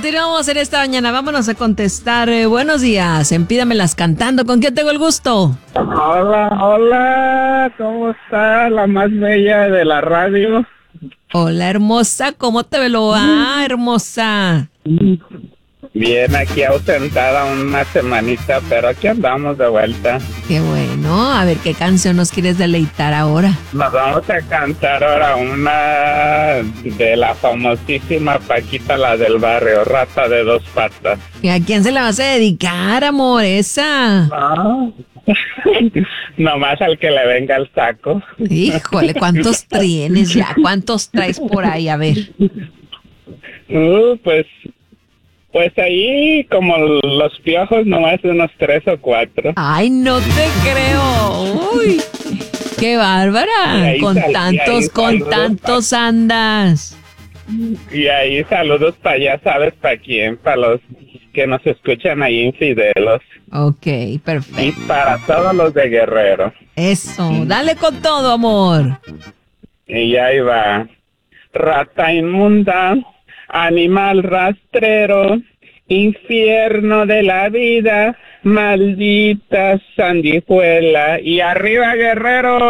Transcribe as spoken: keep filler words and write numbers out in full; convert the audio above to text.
continuamos en esta mañana. Vámonos a contestar. Eh, buenos días. En Pídamelas cantando. ¿Con quién tengo el gusto? Hola, hola. ¿Cómo está la más bella de la radio? Hola, hermosa. ¿Cómo te lo va, hermosa? Bien, aquí ausentada una semanita, pero aquí andamos de vuelta. Qué bueno. A ver, ¿qué canción nos quieres deleitar ahora? Nos vamos a cantar ahora una de la famosísima Paquita, la del barrio, Rata de Dos Patas. ¿Y a quién se la vas a dedicar, amor? Esa. No. Nomás al que le venga el saco. Híjole, ¿cuántos tienes ya? ¿Cuántos traes por ahí? A ver. Uh, pues... Pues ahí, como los piojos, nomás unos tres o cuatro. Ay, no te creo. Uy, qué bárbara. Con sal, tantos, con tantos pa- andas. Y ahí saludos para ya sabes para quién, para los que nos escuchan ahí infidelos. Ok, perfecto. Y para todos los de Guerrero. Eso, dale con todo, amor. Y ahí va. Rata inmunda, animal rastrero, infierno de la vida, maldita sanguijuela, y arriba Guerrero.